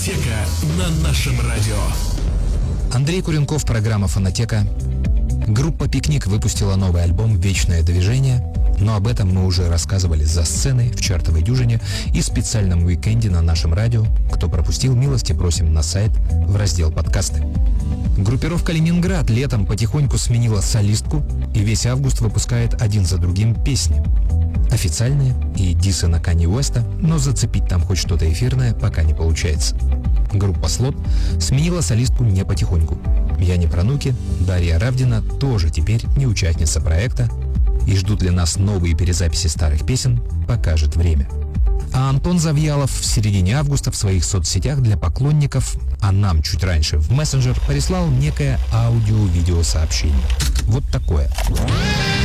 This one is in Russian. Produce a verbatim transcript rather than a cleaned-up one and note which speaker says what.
Speaker 1: Фонотека на нашем радио.
Speaker 2: Андрей Куренков, программа «Фонотека». Группа «Пикник» выпустила новый альбом «Вечное движение», но об этом мы уже рассказывали за сценой в чартовой дюжине и специальном уикенде на нашем радио. Кто пропустил, милости просим на сайт в раздел «Подкасты». Группировка «Ленинград» летом потихоньку сменила солистку и весь август выпускает один за другим песни. Официальные и дисы на Канье Уэста, но зацепить там хоть что-то эфирное пока не получается. Группа «Слот» сменила солистку не потихоньку. Яне Прануки, Дарья Равдина тоже теперь не участница проекта, и ждут ли нас новые перезаписи старых песен, покажет время. А Антон Завьялов в середине августа в своих соцсетях для поклонников, а нам чуть раньше в мессенджер, прислал некое аудио-видеосообщение. Вот такое.